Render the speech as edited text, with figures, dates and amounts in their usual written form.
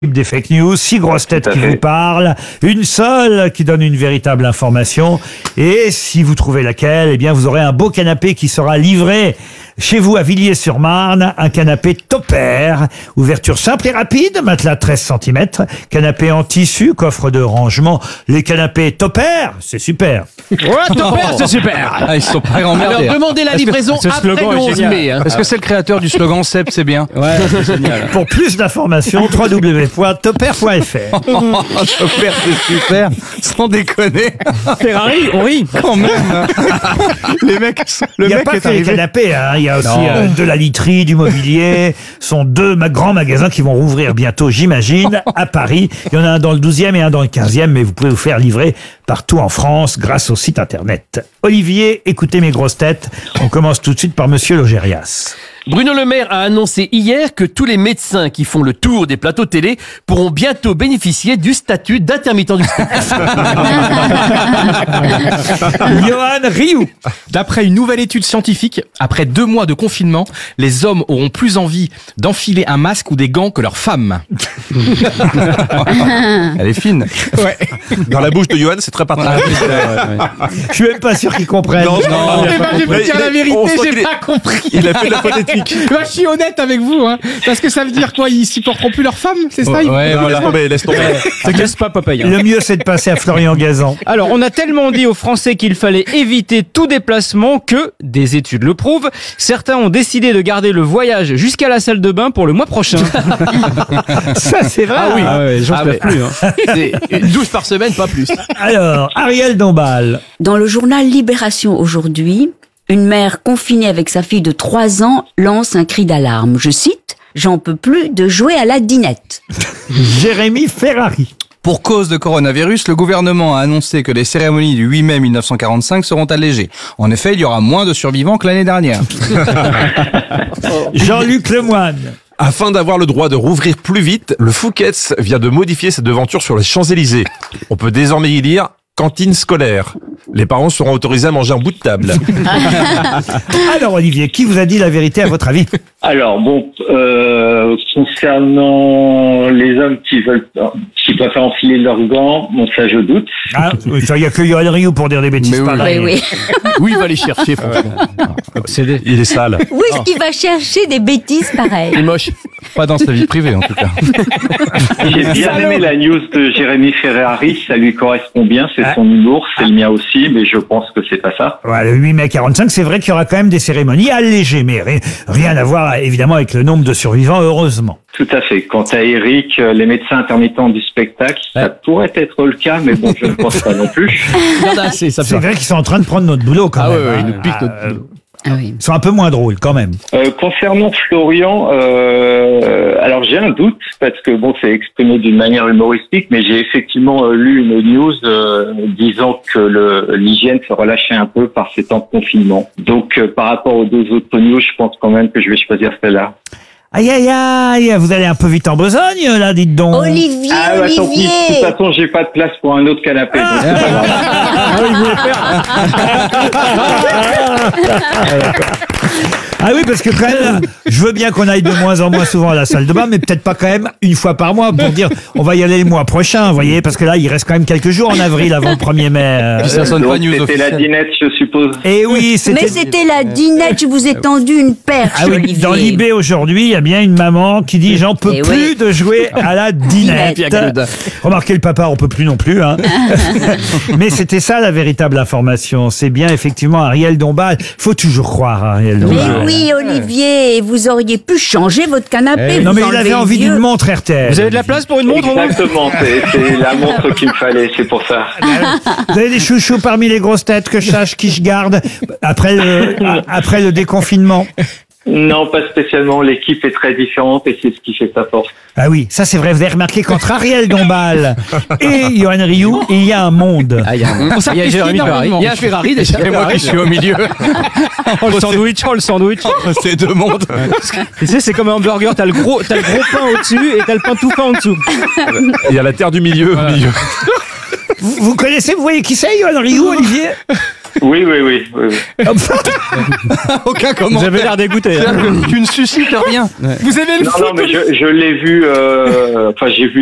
des fake news, 6 grosses têtes qui vous parlent, une seule qui donne une véritable information. Et si vous trouvez laquelle, eh bien, vous aurez un beau canapé qui sera livré chez vous à Villiers-sur-Marne, un canapé Topair, ouverture simple et rapide, matelas 13 cm, canapé en tissu, coffre de rangement. Les canapés Topair, c'est super. Ouais, Topair, c'est super. Ah, ils sont pas emmerdés. Alors demandez la livraison après le 11 mai. Hein. Est-ce que c'est le créateur du slogan Seb, c'est bien? Ouais, c'est génial. Pour plus d'informations, www.topair.fr. Topair, c'est super. Sans déconner. Ferrari, on rit. Quand même. Les mecs, Il n'y a pas que les canapés, hein. Il y a aussi de la literie, du mobilier. Ce sont 2 grands magasins qui vont rouvrir bientôt, j'imagine, à Paris. Il y en a un dans le 12e et un dans le 15e, mais vous pouvez vous faire livrer partout en France grâce au site internet. Olivier, écoutez mes grosses têtes. On commence tout de suite par Monsieur Logérias. Bruno Le Maire a annoncé hier que tous les médecins qui font le tour des plateaux télé pourront bientôt bénéficier du statut d'intermittent du spectacle. Johan Rioux. D'après une nouvelle étude scientifique, après 2 mois de confinement, les hommes auront plus envie d'enfiler un masque ou des gants que leurs femmes. Elle est fine. Ouais. Dans la bouche de Johan, c'est très particulier. Je suis même pas sûr qu'ils comprennent. Non. Je vais dire la vérité, j'ai pas compris. Il a fait de la phonétique. Je suis honnête avec vous, hein. Parce que ça veut dire quoi? Ils supporteront plus leurs femmes, c'est ça? Ouais, Non, laisse tomber. Te casse pas, Popeye. Le mieux, c'est de passer à Florian Gazan. Alors, on a tellement dit aux Français qu'il fallait éviter tout déplacement que, des études le prouvent, certains ont décidé de garder le voyage jusqu'à la salle de bain pour le mois prochain. Ça, c'est vrai. Ah oui. Ah ouais, les gens se lèvent plus. Hein. C'est 12 par semaine, pas plus. Alors, Ariel Dombal. Dans le journal Libération aujourd'hui, une mère confinée avec sa fille de 3 ans lance un cri d'alarme. Je cite, « J'en peux plus de jouer à la dinette ». Jérémy Ferrari. Pour cause de coronavirus, le gouvernement a annoncé que les cérémonies du 8 mai 1945 seront allégées. En effet, il y aura moins de survivants que l'année dernière. Jean-Luc Lemoine. Afin d'avoir le droit de rouvrir plus vite, le Fouquet's vient de modifier sa devanture sur les Champs-Élysées. On peut désormais y lire « Cantine scolaire ». Les parents seront autorisés à manger un bout de table. Alors, Olivier, qui vous a dit la vérité à votre avis? Alors concernant les hommes qui préfèrent enfiler leurs gants, bon ça je doute. Ah, il n'y a que Johan Rioux pour dire des bêtises Mais oui. pareilles. Oui. Où il va les chercher, franchement? Obsédé. Il est sale. Où est-ce qu'il va chercher des bêtises pareilles? Il est moche. Pas dans sa vie privée, en tout cas. J'ai bien aimé la news de Jérémy Ferrari, ça lui correspond bien, c'est son humour, c'est le mien aussi, mais je pense que c'est pas ça. Ouais, le 8 mai 45, c'est vrai qu'il y aura quand même des cérémonies allégées, mais rien à voir évidemment avec le nombre de survivants, heureusement. Tout à fait. Quant à Eric, les médecins intermittents du spectacle, ça pourrait être le cas, mais bon, je ne pense pas non plus. Il y en a assez, ça C'est fait. vrai qu'ils sont en train de prendre notre boulot quand même. ouais, hein. ils nous piquent notre boulot. Ah oui. Ils sont un peu moins drôles quand même. Concernant Florian, alors j'ai un doute parce que bon, c'est exprimé d'une manière humoristique, mais j'ai effectivement lu une news disant que l'hygiène se relâchait un peu par ces temps de confinement. Donc par rapport aux 2 autres news, je pense quand même que je vais choisir celle-là. Aïe, aïe, aïe, vous allez un peu vite en besogne, là, dites donc. Olivier, Ah bah tant pis, de toute Olivier. façon j'ai pas de place pour un autre canapé. Donc c'est pas grave. Ah oui, parce que quand même, je veux bien qu'on aille de moins en moins souvent à la salle de bain, mais peut-être pas quand même une fois par mois pour dire on va y aller le mois prochain, vous voyez, parce que là, il reste quand même quelques jours en avril avant le 1er mai. Ça sonne pas Donc, news c'était la officielle. dinette, je suppose. Et oui, Mais c'était la dinette, je vous ai tendu une perche, Ah oui, Olivier. dans l'IB aujourd'hui, il y a bien une maman qui dit j'en peux Eh plus oui. de jouer à la dinette. Dinette. Remarquez le papa, on peut plus non plus. Hein. Mais c'était ça la véritable information. C'est bien effectivement Ariel Dombal. Faut toujours croire à Ariel Mais Dombal. oui, Olivier, vous auriez pu changer votre canapé. Non vous mais il enlevez avait le envie vieux. d'une montre RTL. Vous avez de la place pour une montre au moins? Exactement, c'est la montre qu'il me fallait, c'est pour ça. Vous avez des chouchous parmi les grosses têtes que je sache qui je garde après le déconfinement? Non, pas spécialement. L'équipe est très différente et c'est ce qui fait sa force. Ah oui, ça c'est vrai. Vous avez remarqué qu'entre Ariel Dombal et Johan Rioux, il y a un monde. Ah, il y a Jérémy Ferrari. Il y a un Ferrari déjà. Et moi qui suis au milieu. Oh, le sandwich. C'est 2 mondes. Tu sais, c'est comme un hamburger, t'as le gros pain au-dessus et t'as le pain tout fin en dessous. Il y a la terre du milieu au milieu. Vous connaissez, vous voyez qui c'est, Johan Rioux, Olivier? Oui. Aucun Vous commentaire. avez l'air dégoûté. C'est-à-dire que tu ne suscites rien. Vous aimez le Non, foot mais je l'ai vu. Enfin, j'ai vu